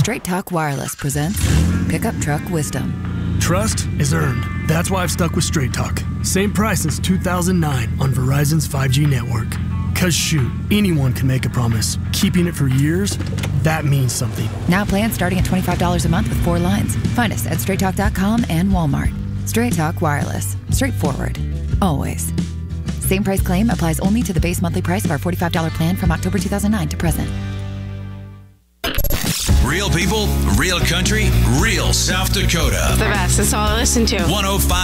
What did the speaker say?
Straight Talk Wireless presents Pickup Truck Wisdom. Trust is earned. That's why I've stuck with Straight Talk. Same price since 2009 on Verizon's 5G network. Cause shoot, anyone can make a promise. Keeping it for years, that means something. Now plans starting at $25 a month with 4 lines. Find us at straighttalk.com and Walmart. Straight Talk Wireless. Straightforward. Always. Same price claim applies only to the base monthly price of our $45 plan from October 2009 to present. Real people, real country, real South Dakota. The best. That's all I listen to. 105.